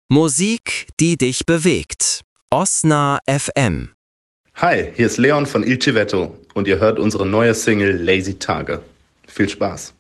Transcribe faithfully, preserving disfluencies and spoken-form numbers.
Musik, die dich bewegt. Osna F M. Hi, hier ist Leon von Il Civetto und ihr hört unsere neue Single Lazy Tage. Viel Spaß.